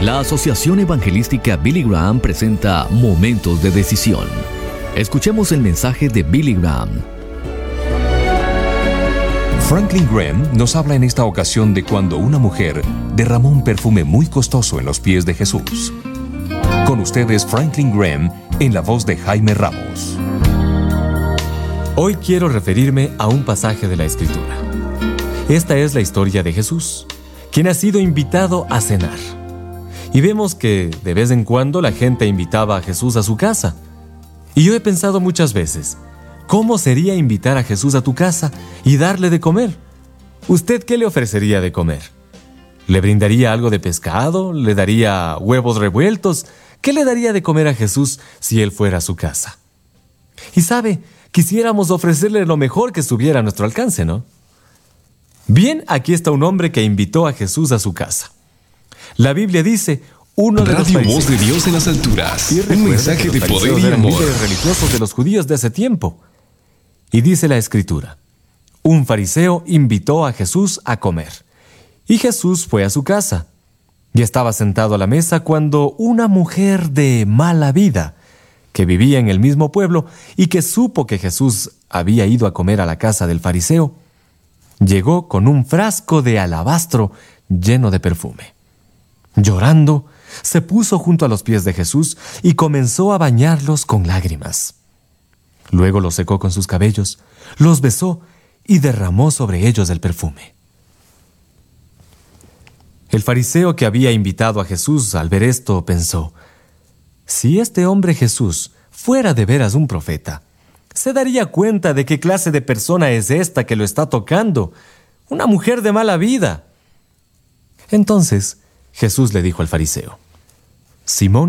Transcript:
La Asociación Evangelística Billy Graham presenta Momentos de Decisión. Escuchemos el mensaje de Billy Graham. Franklin Graham nos habla en esta ocasión de cuando una mujer derramó un perfume muy costoso en los pies de Jesús. Con ustedes, Franklin Graham, en la voz de Jaime Ramos. Hoy quiero referirme a un pasaje de la Escritura. Esta es la historia de Jesús, quien ha sido invitado a cenar. Y vemos que de vez en cuando la gente invitaba a Jesús a su casa. Y yo he pensado muchas veces, ¿cómo sería invitar a Jesús a tu casa y darle de comer? ¿Usted qué le ofrecería de comer? ¿Le brindaría algo de pescado? ¿Le daría huevos revueltos? ¿Qué le daría de comer a Jesús si él fuera a su casa? Y sabe, quisiéramos ofrecerle lo mejor que estuviera a nuestro alcance, ¿no? Bien, aquí está un hombre que invitó a Jesús a su casa. La Biblia dice, uno de los Radio fariseos, Voz de Dios en las alturas. y recuerda Un mensaje que de los poder fariseos y eran amor. líderes religiosos de los judíos de ese tiempo. Y dice la Escritura, un fariseo invitó a Jesús a comer. Y Jesús fue a su casa. Y estaba sentado a la mesa cuando una mujer de mala vida, que vivía en el mismo pueblo y que supo que Jesús había ido a comer a la casa del fariseo, llegó con un frasco de alabastro lleno de perfume. Llorando, se puso junto a los pies de Jesús y comenzó a bañarlos con lágrimas. Luego los secó con sus cabellos, los besó y derramó sobre ellos el perfume. El fariseo que había invitado a Jesús al ver esto pensó, si este hombre Jesús fuera de veras un profeta, se daría cuenta de qué clase de persona es esta que lo está tocando, una mujer de mala vida. Entonces Jesús le dijo al fariseo, Simón,